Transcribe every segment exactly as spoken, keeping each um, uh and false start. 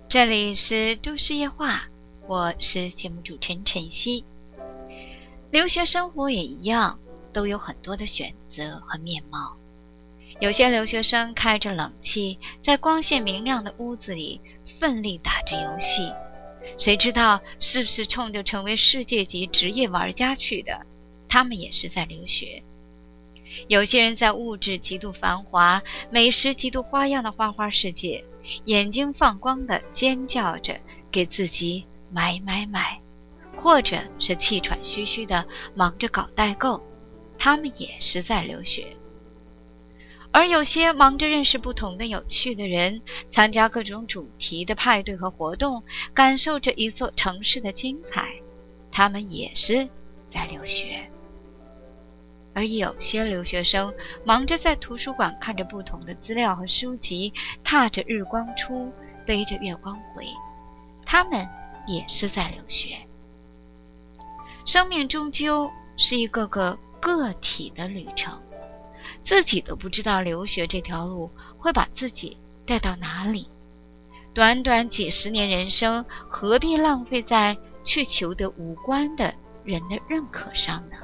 这里是都市夜话，我是节目主持人晨曦。留学生活也一样，都有很多的选择和面貌。有些留学生开着冷气，在光线明亮的屋子里奋力打着游戏，谁知道是不是冲着成为世界级职业玩家去的？他们也是在留学。有些人在物质极度繁华、美食极度花样的花花世界，眼睛放光的尖叫着给自己买买买，或者是气喘吁吁的忙着搞代购，他们也是在留学。而有些忙着认识不同的有趣的人，参加各种主题的派对和活动，感受着一座城市的精彩，他们也是在留学。而有些留学生忙着在图书馆看着不同的资料和书籍，踏着日光出，背着月光回，他们也是在留学。生命终究是一个个个体的旅程，自己都不知道留学这条路会把自己带到哪里。短短几十年人生，何必浪费在去求得无关的人的认可上呢？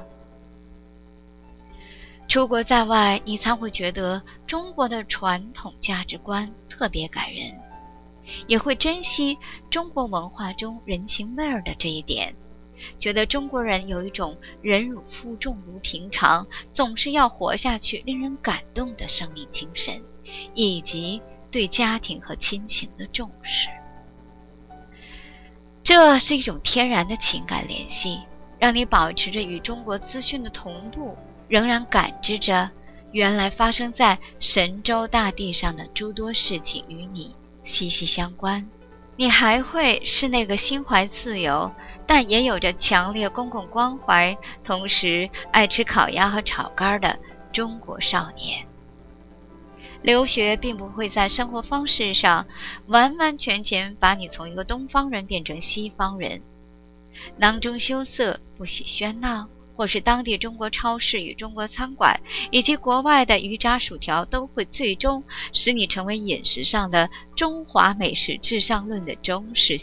出国在外，你才会觉得中国的传统价值观特别感人，也会珍惜中国文化中人情味儿的这一点，觉得中国人有一种忍辱负重如平常，总是要活下去令人感动的生命精神，以及对家庭和亲情的重视。这是一种天然的情感联系，让你保持着与中国资讯的同步，仍然感知着原来发生在神州大地上的诸多事情与你息息相关。你还会是那个心怀自由，但也有着强烈公共关怀，同时爱吃烤鸭和炒肝的中国少年。留学并不会在生活方式上完完全全把你从一个东方人变成西方人，囊中羞涩，不喜喧闹，或是当地中国超市与中国餐馆，以及国外的鱼炸薯条，都会最终使你成为饮食上的中华美食至上论的忠实